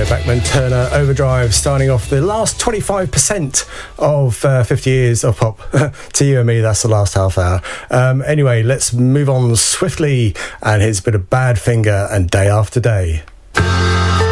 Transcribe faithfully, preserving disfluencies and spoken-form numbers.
Bachman Turner Overdrive, starting off the last twenty-five percent of uh, fifty years of pop. To you and me, that's the last half hour. Um, anyway, let's move on swiftly, and here's a bit of Badfinger and Day After Day.